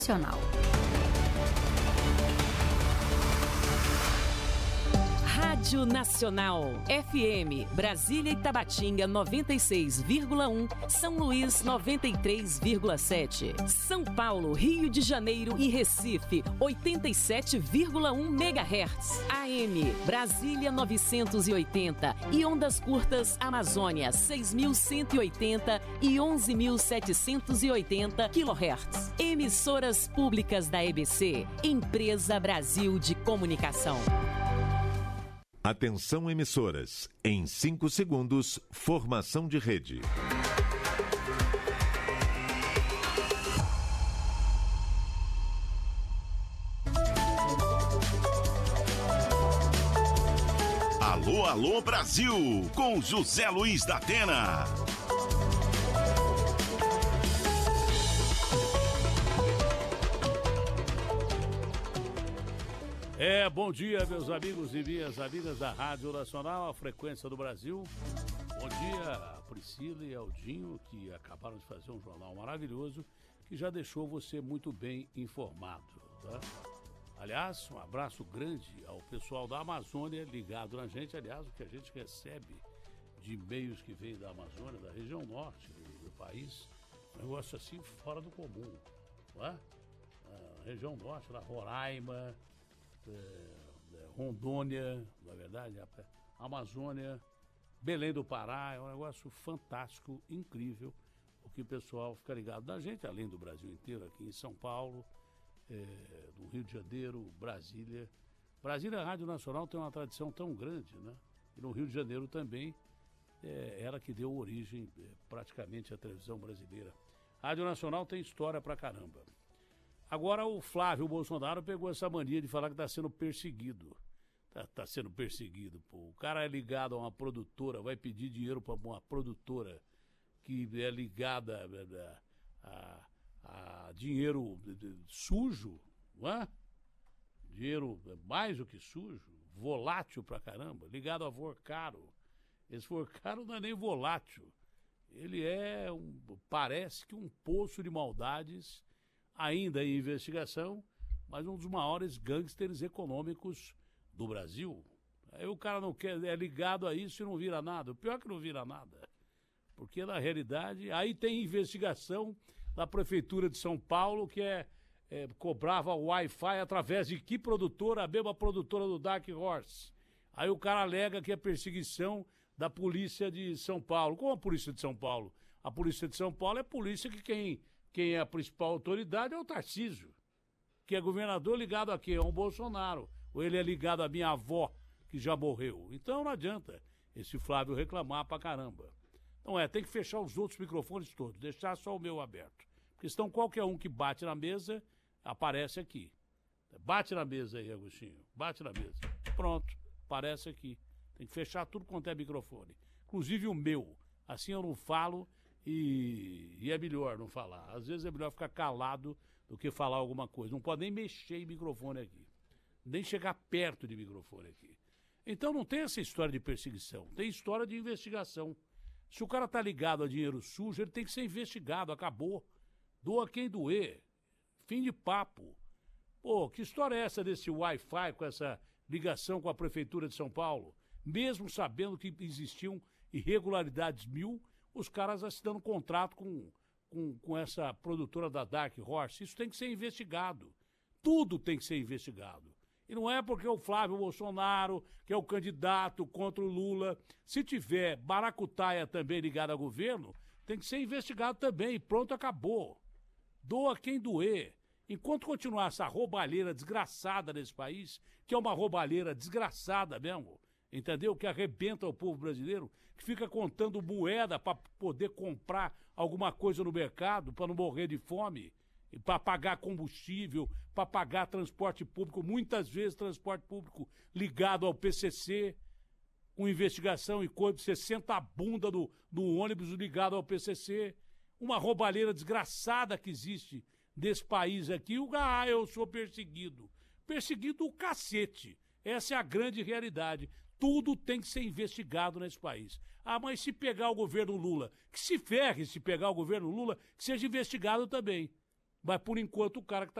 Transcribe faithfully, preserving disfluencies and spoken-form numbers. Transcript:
Rádio Nacional, F M, Brasília e Tabatinga noventa e seis vírgula um, São Luís noventa e três vírgula sete, São Paulo, Rio de Janeiro e Recife oitenta e sete vírgula um megahertz, A M, Brasília novecentos e oitenta e ondas curtas Amazônia seis mil cento e oitenta e onze mil setecentos e oitenta quilohertz. Emissoras públicas da E B C, Empresa Brasil de Comunicação. Atenção emissoras, em cinco segundos, formação de rede. Alô, alô Brasil, com José Luiz da Atena. É, bom dia, meus amigos e minhas amigas da Rádio Nacional, a frequência do Brasil. Bom dia a Priscila e ao Dinho, que acabaram de fazer um jornal maravilhoso, que já deixou você muito bem informado, tá? Aliás, um abraço grande ao pessoal da Amazônia ligado na gente. Aliás, o que a gente recebe de e-mails que vêm da Amazônia, da região norte do, do país, um negócio assim fora do comum, não é? A região norte, da Roraima... É, Rondônia, na verdade, Amazônia, Belém do Pará, é um negócio fantástico, incrível, o que o pessoal fica ligado da gente, além do Brasil inteiro, aqui em São Paulo, é, no Rio de Janeiro, Brasília. Brasília, a Rádio Nacional tem uma tradição tão grande, né? E no Rio de Janeiro também, é, ela que deu origem é, praticamente à televisão brasileira. A Rádio Nacional tem história pra caramba. Agora o Flávio Bolsonaro pegou essa mania de falar que está sendo perseguido. Está tá sendo perseguido, pô. O cara é ligado a uma produtora, vai pedir dinheiro para uma produtora que é ligada a, a, a dinheiro sujo, não é? Dinheiro mais do que sujo, volátil pra caramba, ligado a Forcaro. Esse Forcaro não é nem volátil. Ele é, um, parece que um poço de maldades, ainda em investigação, mas um dos maiores gangsters econômicos do Brasil. Aí o cara não quer, é ligado a isso e não vira nada. O pior é que não vira nada. Porque, na realidade, aí tem investigação da Prefeitura de São Paulo, que é, é cobrava Wi-Fi através de que produtora? A mesma produtora do Dark Horse. Aí o cara alega que é perseguição da Polícia de São Paulo. Como a Polícia de São Paulo? A Polícia de São Paulo é a polícia que quem... Quem é a principal autoridade é o Tarcísio, que é governador ligado a quem? É o Bolsonaro. Ou ele é ligado à minha avó, que já morreu. Então não adianta esse Flávio reclamar pra caramba. Então é, tem que fechar os outros microfones todos, deixar só o meu aberto. Porque senão qualquer um que bate na mesa, aparece aqui. Bate na mesa aí, Agostinho. Bate na mesa. Pronto, aparece aqui. Tem que fechar tudo quanto é microfone. Inclusive o meu. Assim eu não falo... E, e é melhor não falar. Às vezes é melhor ficar calado do que falar alguma coisa. Não pode nem mexer em microfone aqui. Nem chegar perto de microfone aqui. Então não tem essa história de perseguição. Tem história de investigação. Se o cara tá ligado a dinheiro sujo, ele tem que ser investigado. Acabou. Doa quem doer. Fim de papo. Pô, que história é essa desse Wi-Fi com essa ligação com a Prefeitura de São Paulo? Mesmo sabendo que existiam irregularidades mil... os caras assinando contrato com, com, com essa produtora da Dark Horse. Isso tem que ser investigado. Tudo tem que ser investigado. E não é porque o Flávio Bolsonaro, que é o candidato contra o Lula, se tiver maracutaia também ligada ao governo, tem que ser investigado também. Pronto, acabou. Doa quem doer. Enquanto continuar essa roubalheira desgraçada nesse país, que é uma roubalheira desgraçada mesmo, entendeu? Que arrebenta o povo brasileiro, que fica contando moeda para poder comprar alguma coisa no mercado, para não morrer de fome, para pagar combustível, para pagar transporte público, muitas vezes transporte público ligado ao P C C, com investigação e coisa, você senta a bunda no, no ônibus ligado ao P C C, uma roubalheira desgraçada que existe desse país aqui. O ah, eu sou perseguido. Perseguido o cacete. Essa é a grande realidade. Tudo tem que ser investigado nesse país. Ah, mas se pegar o governo Lula, que se ferre se pegar o governo Lula, que seja investigado também. Mas por enquanto o cara que está